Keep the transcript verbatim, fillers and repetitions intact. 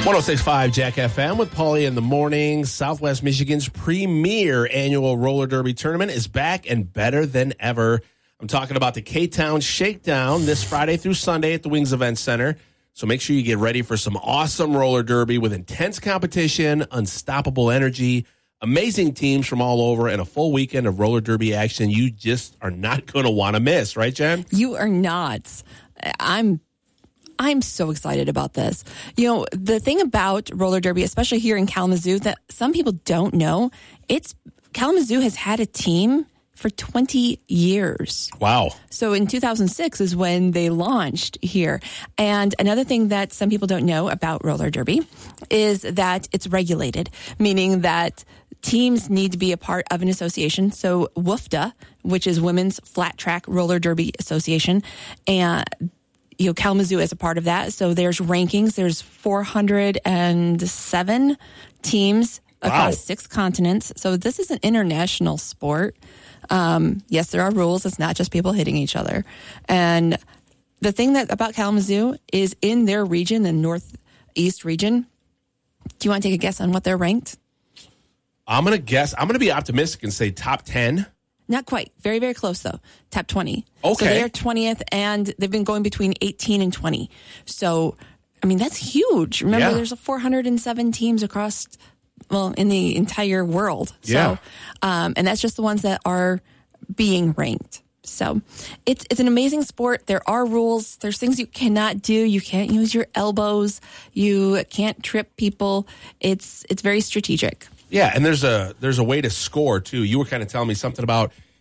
one oh six point five Jack F M with Paulie in the morning. Southwest Michigan's premier annual roller derby tournament is back and better than ever. I'm talking about the K-Town Shakedown this Friday through Sunday at the Wings Event Center. So make sure you get ready for some awesome roller derby with intense competition, unstoppable energy, amazing teams from all over, and a full weekend of roller derby action you just are not going to want to miss. Right, Jen? You are not. I'm I'm so excited about this. You know, the thing about roller derby, especially here in Kalamazoo, that some people don't know, it's Kalamazoo has had a team for twenty years. Wow. So in two thousand six is when they launched here. And another thing that some people don't know about roller derby is that it's regulated, meaning that teams need to be a part of an association. So W F D A, which is Women's Flat Track Roller Derby Association, and you know, Kalamazoo is a part of that. So there's rankings. There's four hundred seven teams across wow. six continents. So this is an international sport. Um, yes, there are rules. It's not just people hitting each other. And the thing that about Kalamazoo is in their region, the Northeast region. Do you want to take a guess on what they're ranked? I'm going to guess. I'm going to be optimistic and say top ten. Not quite. Very, very close, though. Top twenty. Okay. So they are twentieth, and they've been going between eighteen and twenty. So, I mean, that's huge. Remember, yeah. there's four hundred seven teams across, well, in the entire world. Yeah. So, um, and that's just the ones that are being ranked. So it's it's an amazing sport. There are rules. There's things you cannot do. You can't use your elbows. You can't trip people. It's it's very strategic. Yeah, and there's a there's a way to score, too. You were kind of telling me something about